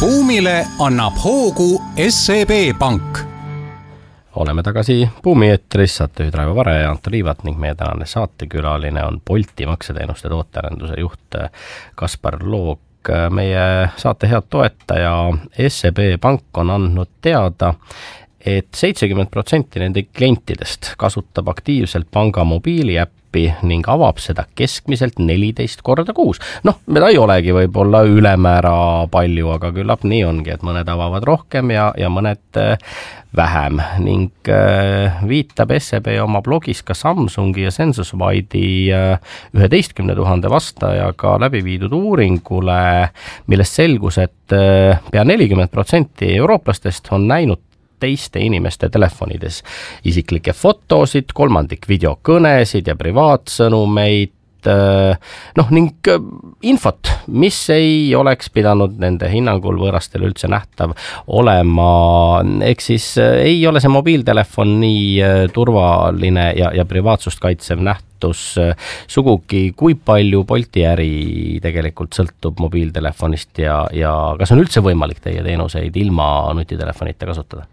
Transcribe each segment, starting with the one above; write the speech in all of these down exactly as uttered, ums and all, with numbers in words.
Buumile annab hoogu S E B Pank. Oleme tagasi Buumi eetris, saatejuhid Raivo Vare ja Anto Liivat ning meie tänane saatekülaline on Bolti makseteenuste tootearenduse juht Kaspar Loog. Meie saate head toetaja S E B Pank on andnud teada, et seitsekümmend protsenti nende klientidest kasutab aktiivselt panga mobiiliäppi ning avab seda keskmiselt neliteist korda kuus. Noh, mida ei olegi võib-olla ülemäära palju, aga küllap nii ongi, et mõned avavad rohkem ja, ja mõned vähem. Ning viitab S E B oma blogis ka Samsungi ja Sensuswide'i üheteistkümne tuhande vastajaga läbi viidud uuringule, millest selgus, et pea nelikümmend protsenti eurooplastest on näinud teiste inimeste telefonides isiklikke fotosid, kolmandik videokõnesid ja privaatsõnumeid, noh ning infot, mis ei oleks pidanud nende hinnangul võõrastel üldse nähtav olema. Ehk siis ei ole see mobiiltelefon nii turvaline ja, ja privaatsust kaitsev nähtus sugugi, kui palju Bolti äri tegelikult sõltub mobiiltelefonist ja, ja kas on üldse võimalik teie teenuseid ilma nutitelefonita kasutada?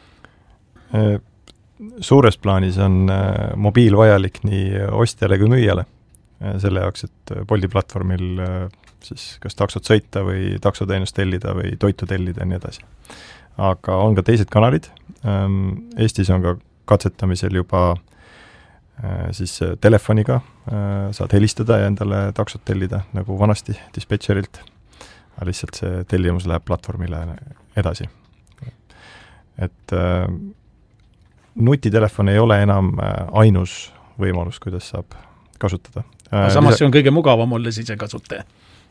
Suures plaanis on mobiil vajalik nii ostjale kui müüjale. Selle jaoks, et Bolti platvormil siis kas taksot sõita või taksoteenust tellida või toitu tellida ja nii edasi. Aga on ka teised kanalid. Eestis on ka katsetamisel juba siis telefoniga saad helistada ja endale taksot tellida nagu vanasti dispetšerilt. Aga lihtsalt see tellimus läheb platvormile edasi. Et nutitelefon ei ole enam ainus võimalus, kuidas saab kasutada. Samas see on kõige mugavam olles ise kasutaja.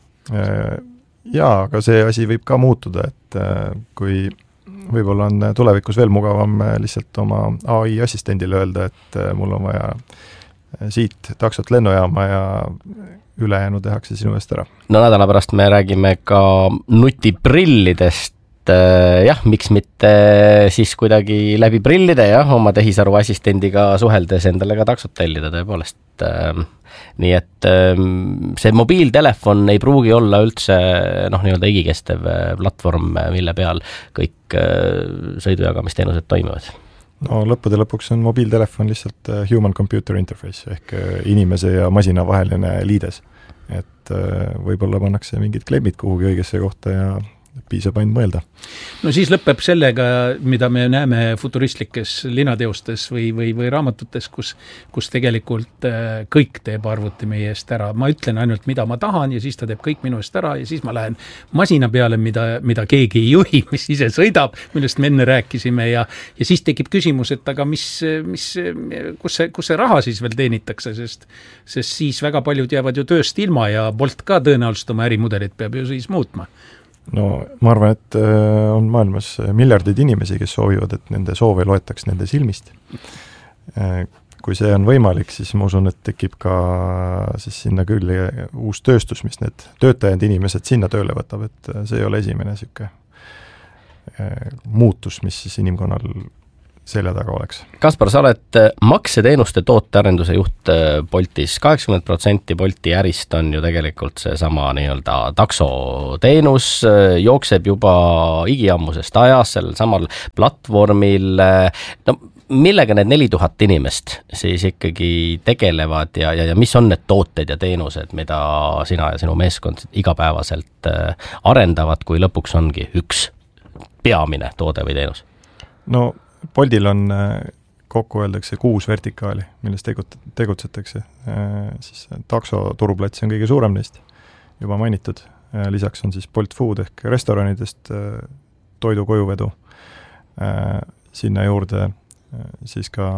Jaa, aga see asi võib ka muutuda, et kui võib-olla on tulevikus veel mugavam lihtsalt oma A I assistendile öelda, et mul on vaja siit taksot lennujaama ja ülejäänu tehakse sinu eest ära. No nädala pärast me räägime ka nutiprillidest. Jah, miks mitte siis kuidagi läbi prillide ja oma tehisaru assistendiga suheldes endale ka taksot tellida tõepoolest. Nii et see mobiiltelefon ei pruugi olla üldse noh, nii-öelda igikestev platvorm, mille peal kõik sõidujagamisteenused toimivad. No lõppude lõpuks on mobiiltelefon lihtsalt human-computer interface ehk inimese ja masina vaheline liides. Et võib-olla pannakse mingid klemmid kuhugi õigesse kohta ja piisab ainult mõelda. No siis lõpeb sellega, mida me näeme futuristlikes linateostes või, või, või raamatutes, kus, kus tegelikult kõik teeb arvuti meie eest ära. Ma ütlen ainult, mida ma tahan ja siis ta teeb kõik minu eest ära ja siis ma lähen masina peale, mida, mida keegi ei juhi, mis ise sõidab, millest me enne rääkisime ja, ja siis tekib küsimus, et aga mis, mis, kus, see, kus see raha siis veel teenitakse, sest, sest siis väga paljud jäävad ju tööst ilma ja Bolt ka tõenäoliselt oma ärimudelit peab ju siis muutma. No ma arvan, et on maailmas miljardid inimesi, kes soovivad, et nende soove loetaks nende silmist. Kui see on võimalik, siis ma usun, et tekib ka siis sinna küll uus tööstus, mis need töötajad inimesed sinna tööle võtab, et see ei ole esimene siuke muutus, mis siis inimkonnal selja taga oleks. Kaspar, sa oled makseteenuste tootearenduse juht Boltis. kaheksakümmend protsenti Bolti ärist on ju tegelikult see sama nii-öelda taksoteenus, jookseb juba igiammusest ajas sellel samal platvormil. No, millega need neli tuhat inimest siis ikkagi tegelevad ja, ja, ja mis on need tooted ja teenused, mida sina ja sinu meeskond igapäevaselt arendavad, kui lõpuks ongi üks peamine toode või teenus? No Boltil on kokku öeldakse kuus vertikaali, milles tegutsetakse. Siis takso turuplats on kõige suurem neist, juba mainitud. Lisaks on siis Bolt Food ehk restoranidest toidu kojuvedu. Sinna juurde siis ka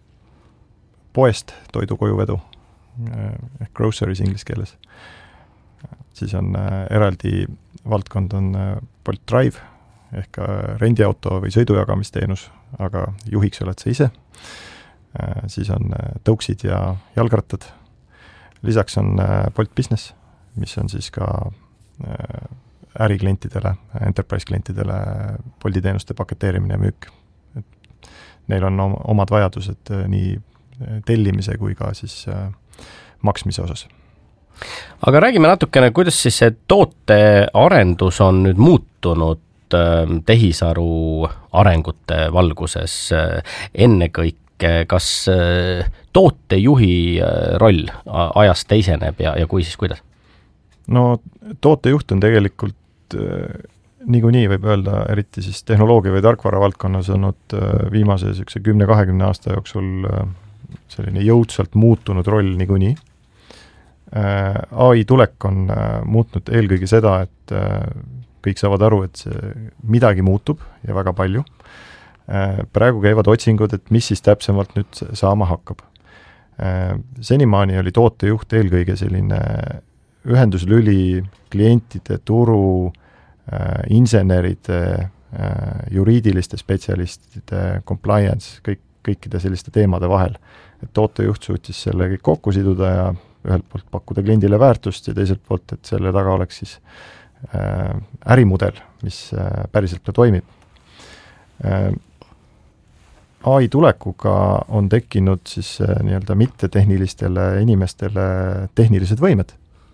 poest toidu kojuvedu ehk groceries inglise keeles. Siis on eraldi valdkond on Bolt Drive ehk rendiauto või sõidujagamisteenus, aga juhiks oled sa ise. Siis on tõuksid ja jalgrattad. Lisaks on Bolt Business, mis on siis ka äriklientidele, enterprise klientidele Bolti teenuste paketeerimine ja müük. Neil on omad vajadused nii tellimise kui ka siis maksmise osas. aga räägime natukene, kuidas siis see tootearendus on nüüd muutunud tehisaru arengute valguses ennekõike, kas tootejuhi roll ajast teiseneb ja, ja kui siis kuidas? No tootejuht on tegelikult niikuinii võib öelda, eriti siis tehnoloogia või tarkvara valdkonnas olnud viimase kümne kahekümne aasta jooksul selline jõudsalt muutunud roll niikuinii. A I tulek on muutnud eelkõige seda, et kõik saavad aru, et see midagi muutub ja väga palju. Praegu käivad otsingud, et mis siis täpsemalt nüüd saama hakkab. Senimaani oli tootejuht eelkõige selline ühenduslüli klientide, turu, inseneride, juriidiliste spetsialistide, compliance, kõik, kõikide selliste teemade vahel. Et tootejuht suutis selle kõik kokku siduda ja ühelt poolt pakkuda kliendile väärtust ja teiselt poolt, et selle taga oleks siis ärimudel, mis päriselt ka toimib. A I tulekuga on tekkinud siis nii-öelda mittetehnilistele inimestele tehnilised võimed.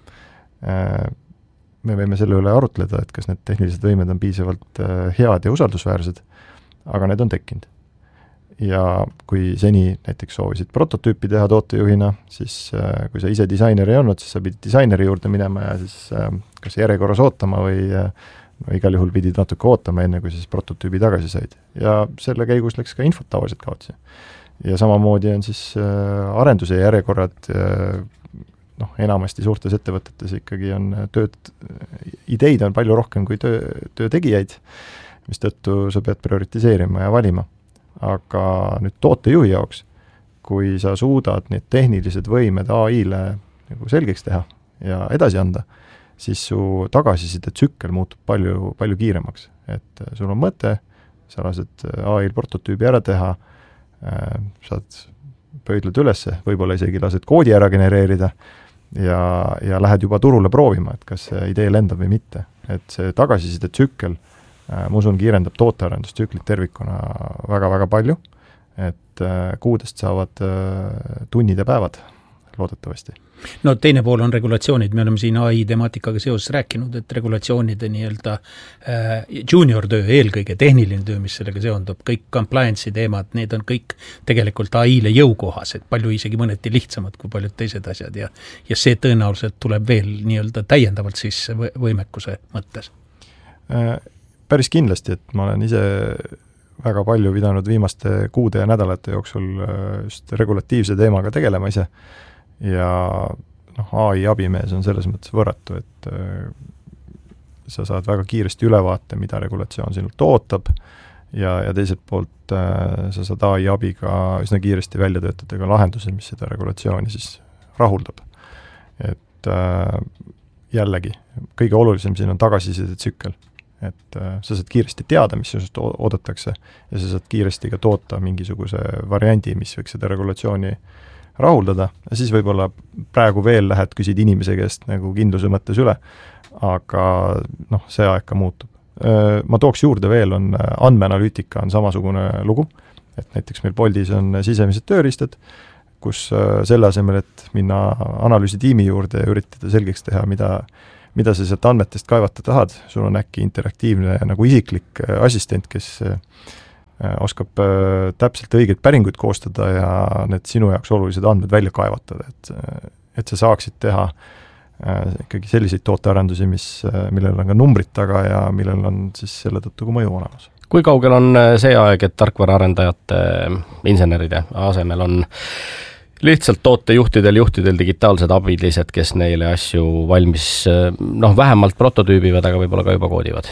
Me võime selle üle arutleda, et kas need tehnilised võimed on piisavalt head ja usaldusväärsed, aga need on tekkinud. Ja kui seni näiteks soovisid prototüüpi teha tootejuhina, siis kui sa ise disainer ei olnud, siis sa pidid disaineri juurde minema ja siis kas järjekorras ootama või no, igal juhul pidid natuke ootama, enne kui siis prototüübi tagasi said. Ja selle käigus läks ka infot tavaliselt kaotsi. Ja samamoodi on siis arenduse järjekorrad, noh, enamasti suurtes ettevõtetes ikkagi on tööd, ideid on palju rohkem kui töö, töötegijaid, mis tõttu sa pead prioritiseerima ja valima. Aga nüüd tootejuhi jaoks, kui sa suudad need tehnilised võimed A I-le nagu selgeks teha ja edasi anda, siis su tagasiside tsükkel muutub palju, palju kiiremaks. Et sul on mõte, sa lased A I-l prototüübi ära teha, saad pöidlad ülesse, võib-olla isegi lased koodi ära genereerida ja, ja lähed juba turule proovima, et kas see idee lendab või mitte. Et see tagasiside tsükkel ma usun, kiirendab tootearendustsüklit tervikuna väga-väga palju, et kuudest saavad tunnid ja päevad loodetavasti. No teine pool on regulatsioonid, me oleme siin A I temaatikaga seoses rääkinud, et regulatsioonide nii-öelda äh, junior töö, eelkõige tehniline töö, mis sellega seondub, kõik compliance'i teemad, need on kõik tegelikult A I-le jõukohased, palju isegi mõneti lihtsamad kui paljud teised asjad ja, ja see tõenäoliselt tuleb veel nii-öelda täiendavalt sisse võimekuse mõttes. Äh, Päris kindlasti, et ma olen ise väga palju pidanud viimaste kuude ja nädalate jooksul just regulatiivse teemaga tegelema ise ja noh, A I abimees on selles mõttes võrratu, et sa saad väga kiiresti ülevaate, mida regulatsioon sinult ootab ja, ja teiselt poolt sa saad A I abiga üsna kiiresti välja töötada ka lahenduse, mis seda regulatsiooni siis rahuldab. Et jällegi, kõige olulisem siin on tagasiside tsükkel. Et äh, sa saad kiiresti teada, mis sinust oodatakse ja sa saad kiiresti ka toota mingisuguse variandi, mis võiks seda regulatsiooni rahuldada ja siis võib-olla praegu veel lähed, küsid inimese käest nagu kindluse mõttes üle, aga noh, see aeg ka muutub. Äh, ma tooks juurde veel, on andmeanalüütika on samasugune lugu, et näiteks meil Boltis on sisemised tööriistad, kus äh, selle asemel, et minna analüüsitiimi juurde ja üritada selgeks teha, mida mida sa sealt andmetest kaevata tahad, sul on äkki interaktiivne nagu isiklik assistent, kes oskab täpselt õigeid päringuid koostada ja need sinu jaoks olulised andmed välja kaevatada, et, et sa saaksid teha ikkagi selliseid tootearendusi, mis, millel on ka numbrid taga ja millel on siis selle tõttu ka mõju olemas. Kui kaugel on see aeg, et tarkvaraarendajate inseneride asemel on lihtsalt tootejuhtidel, juhtidel digitaalsed abilised, kes neile asju valmis, noh, vähemalt prototüübivad, aga võib-olla ka juba koodivad?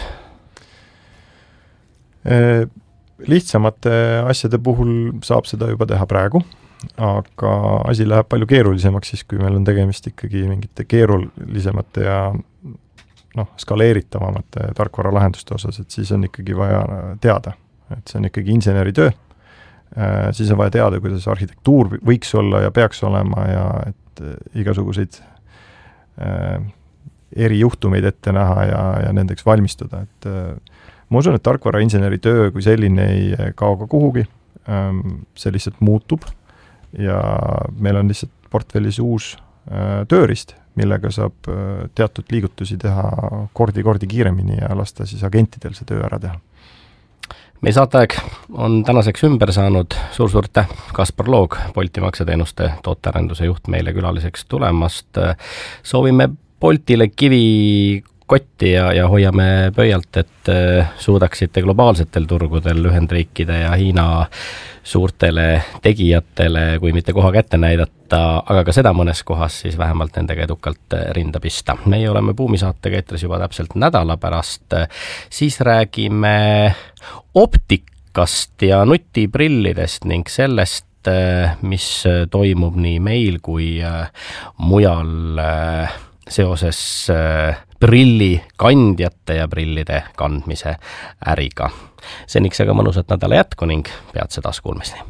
Lihtsamate asjade puhul saab seda juba teha praegu, aga asi läheb palju keerulisemaks siis, kui meil on tegemist ikkagi mingite keerulisemate ja noh, skaleeritavamate tarkvaralahenduste osas, et siis on ikkagi vaja teada, et see on ikkagi inseneri töö. Siis on vaja teada, kuidas arhitektuur võiks olla ja peaks olema ja et igasuguseid äh, erijuhtumeid ette näha ja, ja nendeks valmistuda. Et, äh, ma usun, et tarkvarainseneri töö kui selline ei kao ka kuhugi, ähm, see lihtsalt muutub ja meil on lihtsalt portfellis uus äh, tööriist, millega saab teatud liigutusi teha kordi-kordi kiiremini ja lasta siis agentidel see töö ära teha. Meie saateaeg on tänaseks ümber saanud. Suur-suur aitäh, Kaspar Loog, Bolti makseteenuste tootearenduse juht, meile külaliseks tulemast. Soovime Boltile kivi kotti ja, ja hoiame pöialt, et suudaksite globaalsetel turgudel Ühendriikide ja Hiina suurtele tegijatele, kui mitte koha kätte näidata, aga ka seda mõnes kohas, siis vähemalt nendega edukalt rinda pista. Meie oleme Buumisaatega eetris juba täpselt nädala pärast, siis räägime optikast ja nutiprillidest ning sellest, mis toimub nii meil kui mujal seoses prillikandjate ja prillide kandmise äriga. Seniks aga mõnusat nädala jätku ning peatse taas kuulmisni.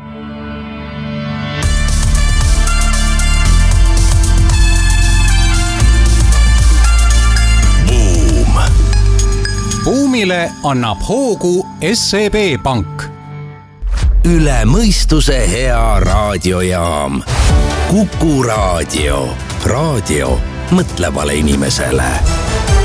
Buum. Buumile annab hoogu S E B Pank. Üle mõistuse hea raadiojaam. Kuku raadio. Raadio mõtlevale inimesele.